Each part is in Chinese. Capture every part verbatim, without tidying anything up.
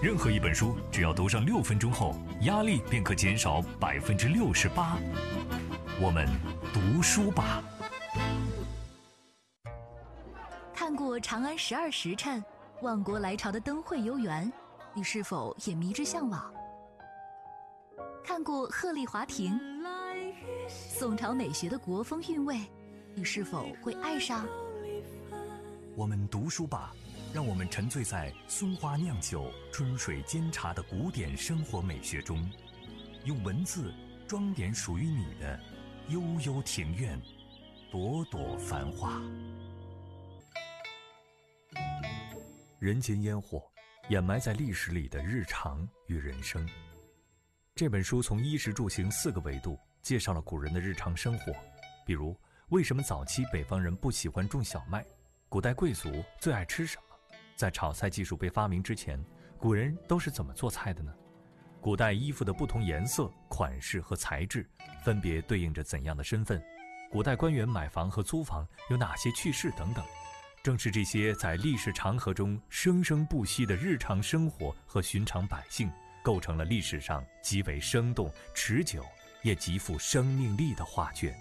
任何一本书只要读上六分钟后，压力便可减少百分之六十八。我们读书吧。 看过长安十二时辰，万国来朝的灯会游园，你是否也迷之向往？看过鹤唳华亭，宋朝美学的国风韵味，你是否会爱上？ 我们读书吧，让我们沉醉在松花酿酒、春水煎茶的古典生活美学中，用文字装点属于你的悠悠庭院，朵朵繁花。人间烟火，掩埋在历史里的日常与人生。这本书从衣食住行四个维度介绍了古人的日常生活，比如为什么早期北方人不喜欢种小麦，古代贵族最爱吃什么，在炒菜技术被发明之前，古人都是怎么做菜的呢？古代衣服的不同颜色、款式和材质分别对应着怎样的身份？古代官员买房和租房有哪些趣事等等。正是这些在历史长河中生生不息的日常生活和寻常百姓，构成了历史上极为生动、持久也极富生命力的画卷。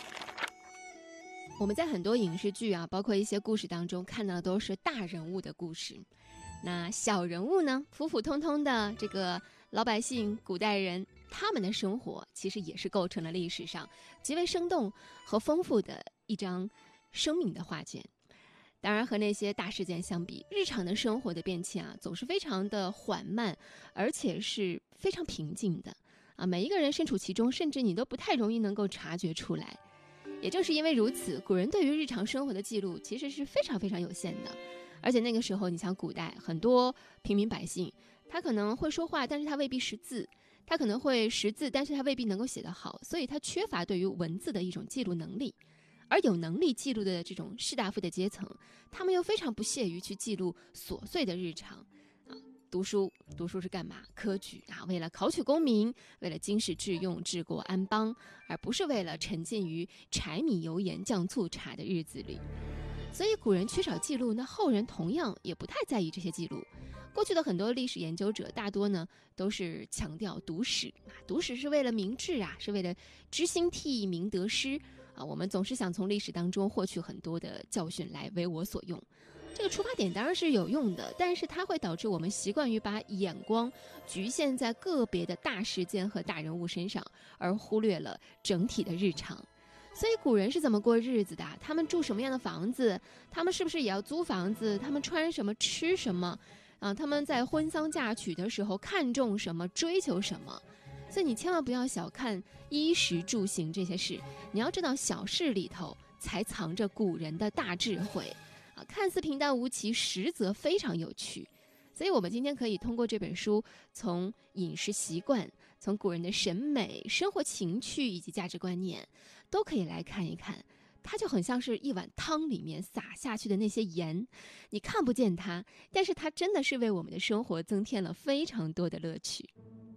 我们在很多影视剧啊，包括一些故事当中看到的都是大人物的故事，那小人物呢，普普通通的这个老百姓、古代人，他们的生活其实也是构成了历史上极为生动和丰富的一张生命的画卷。当然和那些大事件相比，日常的生活的变迁啊，总是非常的缓慢，而且是非常平静的啊。每一个人身处其中，甚至你都不太容易能够察觉出来。也正是因为如此，古人对于日常生活的记录其实是非常非常有限的。而且那个时候，你像古代很多平民百姓，他可能会说话，但是他未必识字；他可能会识字，但是他未必能够写得好，所以他缺乏对于文字的一种记录能力。而有能力记录的这种士大夫的阶层，他们又非常不屑于去记录琐碎的日常啊。读书读书是干嘛？科举啊，为了考取功名，为了经世致用、治国安邦，而不是为了沉浸于柴米油盐酱醋茶的日子里。所以古人缺少记录，那后人同样也不太在意这些记录。过去的很多历史研究者大多呢都是强调读史啊，读史是为了明志啊，是为了知兴替、明得失啊。我们总是想从历史当中获取很多的教训来为我所用。这个出发点当然是有用的，但是它会导致我们习惯于把眼光局限在个别的大事件和大人物身上，而忽略了整体的日常。所以古人是怎么过日子的？他们住什么样的房子？他们是不是也要租房子？他们穿什么？吃什么？啊，他们在婚丧嫁娶的时候看重什么？追求什么？所以你千万不要小看衣食住行这些事，你要知道小事里头才藏着古人的大智慧啊！看似平淡无奇，实则非常有趣。所以我们今天可以通过这本书，从饮食习惯，从古人的审美、生活情趣以及价值观念，都可以来看一看。它就很像是一碗汤里面撒下去的那些盐，你看不见它，但是它真的是为我们的生活增添了非常多的乐趣。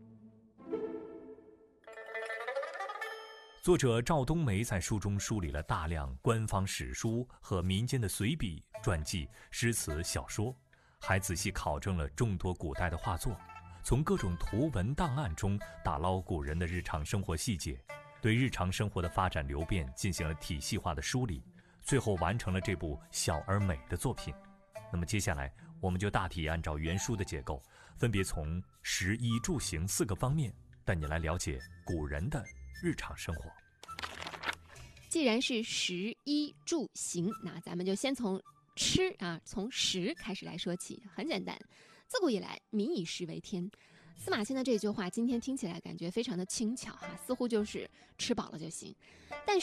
作者赵冬梅在书中梳理了大量官方史书和民间的随笔、传记、诗词、小说，还仔细考证了众多古代的画作，从各种图文档案中打捞古人的日常生活细节，对日常生活的发展流变进行了体系化的梳理，最后完成了这部小而美的作品。那么接下来我们就大体按照原书的结构，分别从食衣住行四个方面带你来了解古人的日常生活。 既然是食衣住行，那咱们就先从吃啊，从食开始来说起。很简单，自古以来民以食为天。司马迁的这句话今天听起来感觉非常的轻巧哈，似乎就是吃饱了就行。但